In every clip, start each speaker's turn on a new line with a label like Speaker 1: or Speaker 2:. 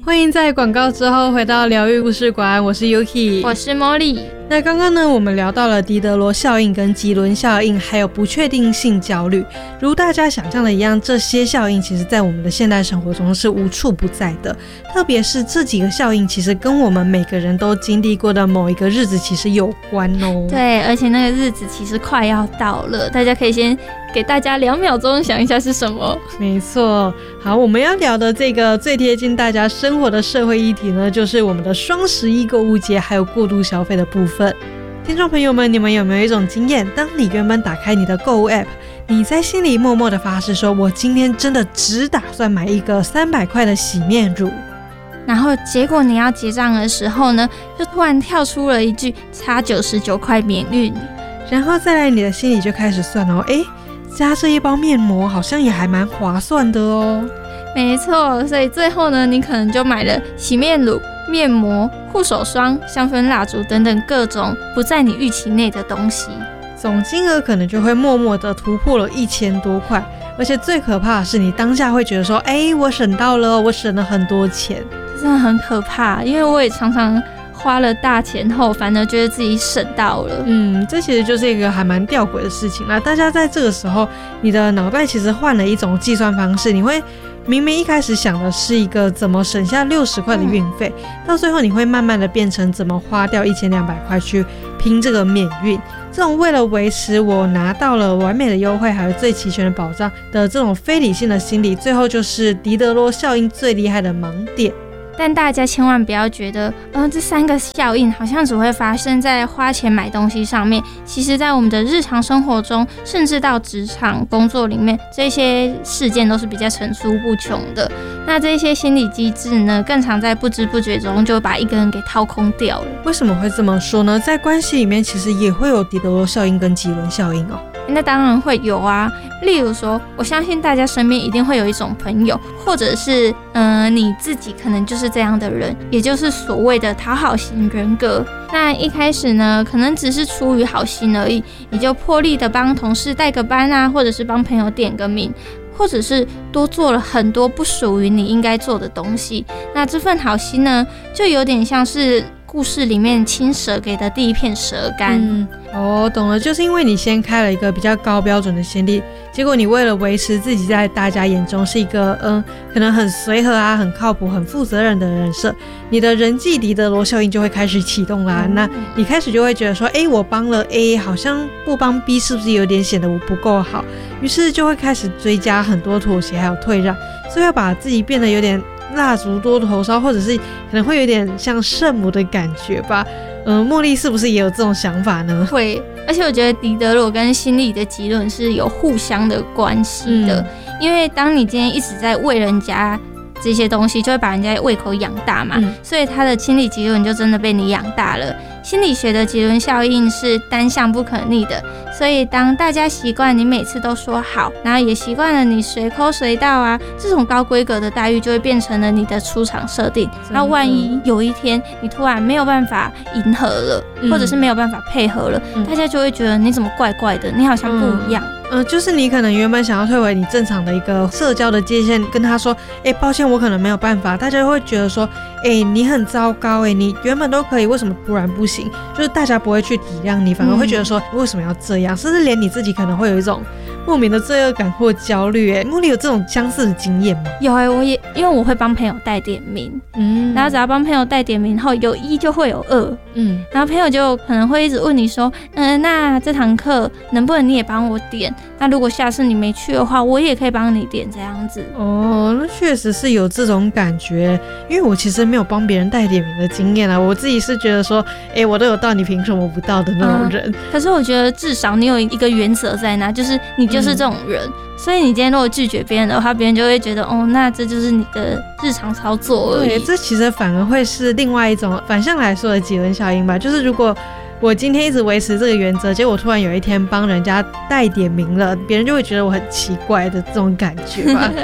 Speaker 1: 欢迎在广告之后回到疗愈故事馆，我是 Yuki，
Speaker 2: 我是 Molly。
Speaker 1: 那刚刚呢，我们聊到了狄德罗效应跟吉伦效应，还有不确定性焦虑。如大家想象的一样，这些效应其实在我们的现代生活中是无处不在的。特别是这几个效应，其实跟我们每个人都经历过的某一个日子其实有关哦。
Speaker 2: 对，而且那个日子其实快要到了，大家可以先给大家2秒钟想一下是什么。
Speaker 1: 没错，好，我们要聊的这个最贴近大家生活的社会议题呢，就是我们的双11购物节还有过度消费的部分。听众朋友们，你们有没有一种经验，当你原本打开你的购物 app， 你在心里默默的发誓说，我今天真的只打算买一个300块的洗面乳，
Speaker 2: 然后结果你要结账的时候呢，就突然跳出了一句差99块免运，
Speaker 1: 然后再来你的心里就开始算哦，加这一包面膜好像也还蛮划算的哦。
Speaker 2: 没错，所以最后呢，你可能就买了洗面乳、面膜、护手霜、香氛蜡烛等等各种不在你预期内的东西，
Speaker 1: 总金额可能就会默默的突破了1000多块。而且最可怕的是，你当下会觉得说，我省到了，我省了很多钱，
Speaker 2: 真的很可怕。因为我也常常花了大钱后，反而觉得自己省到了。
Speaker 1: 这其实就是一个还蛮吊诡的事情啦。大家在这个时候，你的脑袋其实换了一种计算方式，你会明明一开始想的是一个怎么省下60块的运费，到最后你会慢慢的变成怎么花掉1200块去拼这个免运。这种为了维持我拿到了完美的优惠还有最齐全的保障的这种非理性的心理，最后就是狄德罗效应最厉害的盲点。
Speaker 2: 但大家千万不要觉得，这3个效应好像只会发生在花钱买东西上面。其实在我们的日常生活中，甚至到职场工作里面，这些事件都是比较层出不穷的。那这些心理机制呢，更常在不知不觉中就把一个人给掏空掉了。
Speaker 1: 为什么会这么说呢？在关系里面其实也会有狄德罗效应跟吉伦效应哦。
Speaker 2: 那当然会有啊，例如说，我相信大家身边一定会有一种朋友，或者是你自己可能就是这样的人，也就是所谓的讨好型人格。那一开始呢，可能只是出于好心而已，你就破例的帮同事带个班啊，或者是帮朋友点个名，或者是多做了很多不属于你应该做的东西。那这份好心呢，就有点像是故事里面青蛇给的第一片蛇干。
Speaker 1: 懂了，就是因为你先开了一个比较高标准的先例，结果你为了维持自己在大家眼中是一个可能很随和啊、很靠谱、很负责任的人设，你的人际狄德罗效应就会开始启动啦。那你开始就会觉得说，我帮了 A， 好像不帮 B 是不是有点显得我不够好？于是就会开始追加很多妥协还有退让，所以要把自己变得有点蜡烛多头烧，或者是可能会有点像圣母的感觉吧。茉莉是不是也有这种想法呢？
Speaker 2: 会，而且我觉得狄德罗跟心理的结论是有互相的关系的。因为当你今天一直在为人家这些东西，就会把人家胃口养大嘛，所以他的心理结论就真的被你养大了。心理学的结论效应是单向不可逆的，所以当大家习惯你每次都说好，然后也习惯了你随口随到啊，这种高规格的待遇就会变成了你的出场设定。那万一有一天你突然没有办法迎合了，或者是没有办法配合了，大家就会觉得你怎么怪怪的，你好像不一样。
Speaker 1: 就是你可能原本想要退回你正常的一个社交的界限，跟他说抱歉我可能没有办法，大家会觉得说你很糟糕，你原本都可以，为什么突然不行？就是大家不会去体谅你，反而会觉得说为什么要这样，甚至连你自己可能会有一种莫名的罪恶感或焦虑。茉莉有这种相似的经验吗？
Speaker 2: 有我也因为我会帮朋友带点名，然后只要帮朋友带点名后，有1就会有2，然后朋友就可能会一直问你说，那这堂课能不能你也帮我点？那如果下次你没去的话，我也可以帮你点这样子。
Speaker 1: 那确实是有这种感觉，因为我其实没有帮别人带点名的经验啦，我自己是觉得说，我都有到，你凭什么不到的那种人。
Speaker 2: 可是我觉得至少你有一个原则在那，就是你就是这种人，所以你今天如果拒绝别人的话，别人就会觉得那这就是你的日常操作而已。
Speaker 1: 对，这其实反而会是另外一种反向来说的吉伦效应吧，就是如果我今天一直维持这个原则，结果突然有一天帮人家带点名了，别人就会觉得我很奇怪的这种感觉吧。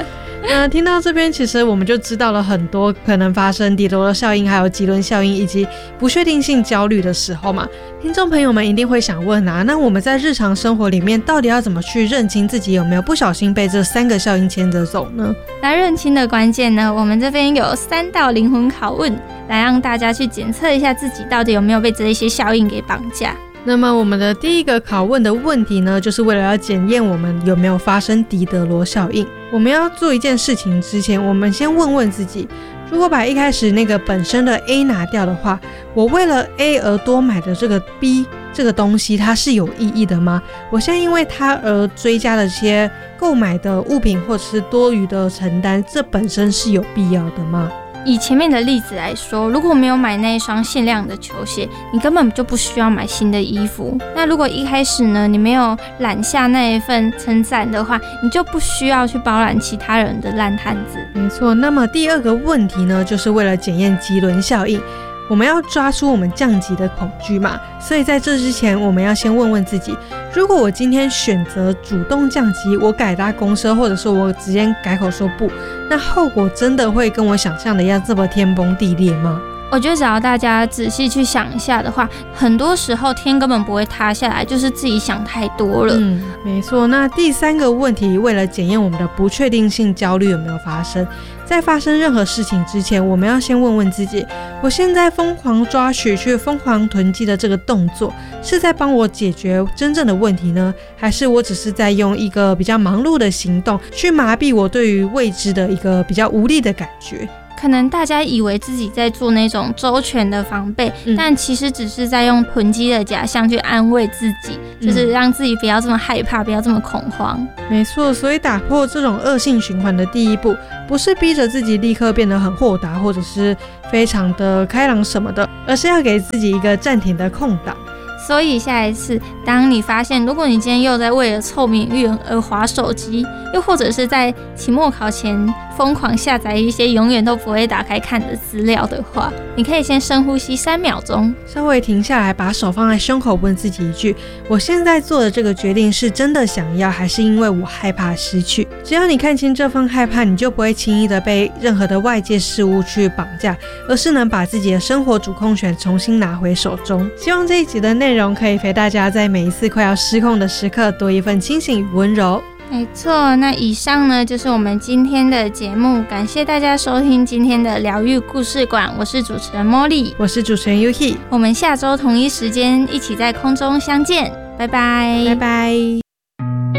Speaker 1: 那听到这边，其实我们就知道了很多可能发生狄德罗效应还有棘轮效应以及不确定性焦虑的时候嘛。听众朋友们一定会想问啊，那我们在日常生活里面到底要怎么去认清自己有没有不小心被这3个效应牵着走呢？
Speaker 2: 那认清的关键呢，我们这边有3道灵魂拷问，来让大家去检测一下自己到底有没有被这一些效应给绑架。
Speaker 1: 那么我们的第一个拷问的问题呢，就是为了要检验我们有没有发生狄德罗效应。我们要做一件事情之前，我们先问问自己，如果把一开始那个本身的 A 拿掉的话，我为了 A 而多买的这个 B 这个东西，它是有意义的吗？我现在因为它而追加了这些购买的物品或者是多余的承担，这本身是有必要的吗？
Speaker 2: 以前面的例子来说，如果没有买那一双限量的球鞋，你根本就不需要买新的衣服。那如果一开始呢，你没有揽下那一份称赞的话，你就不需要去包揽其他人的烂摊子。
Speaker 1: 没错，那么第二个问题呢，就是为了检验棘轮效应。我们要抓出我们降级的恐惧嘛，所以在这之前，我们要先问问自己，如果我今天选择主动降级，我改搭公车，或者说我直接改口说不，那后果真的会跟我想象的一样这么天崩地裂吗？
Speaker 2: 我觉得只要大家仔细去想一下的话，很多时候天根本不会塌下来，就是自己想太多了。
Speaker 1: 没错。那第3个问题，为了检验我们的不确定性焦虑有没有发生，在发生任何事情之前，我们要先问问自己，我现在疯狂抓取去疯狂囤积的这个动作，是在帮我解决真正的问题呢，还是我只是在用一个比较忙碌的行动去麻痹我对于未知的一个比较无力的感觉？
Speaker 2: 可能大家以为自己在做那种周全的防备，但其实只是在用囤积的假象去安慰自己，就是让自己不要这么害怕，不要这么恐慌。
Speaker 1: 没错，所以打破这种恶性循环的第一步，不是逼着自己立刻变得很豁达，或者是非常的开朗什么的，而是要给自己一个暂停的空档。
Speaker 2: 所以下一次当你发现，如果你今天又在为了凑免运而滑手机，又或者是在期末考前疯狂下载一些永远都不会打开看的资料的话，你可以先深呼吸3秒钟，
Speaker 1: 稍微停下来，把手放在胸口，问自己一句，我现在做的这个决定是真的想要，还是因为我害怕失去？只要你看清这份害怕，你就不会轻易的被任何的外界事物去绑架，而是能把自己的生活主控权重新拿回手中。希望这一集的内容可以陪大家在每一次快要失控的时刻多一份清醒与温柔。
Speaker 2: 没错，那以上呢就是我们今天的节目，感谢大家收听今天的疗愈故事馆，我是主持人茉莉，
Speaker 1: 我是主持人 Yuki，
Speaker 2: 我们下周同一时间一起在空中相见，拜拜，
Speaker 1: 拜拜。